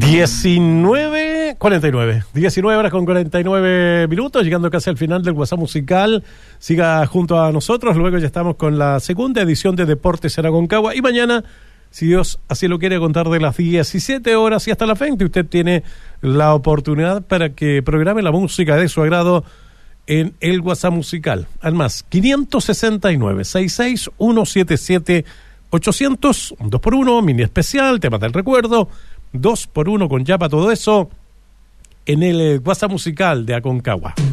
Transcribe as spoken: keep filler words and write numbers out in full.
diecinueve cuarenta y nueve. diecinueve horas con cuarenta y nueve minutos, llegando casi al final del WhatsApp musical. Siga junto a nosotros, luego ya estamos con la segunda edición de Deportes en Aconcagua. Y mañana, si Dios así lo quiere, contar de las diecisiete horas y hasta las veinte, usted tiene la oportunidad para que programe la música de su agrado en el WhatsApp musical. Al más, quinientos sesenta y nueve, sesenta y seis, ciento setenta y siete, ochocientos, un dos por uno, mini especial, temas del recuerdo, dos por uno con Yapa, todo eso en el WhatsApp musical de Aconcagua.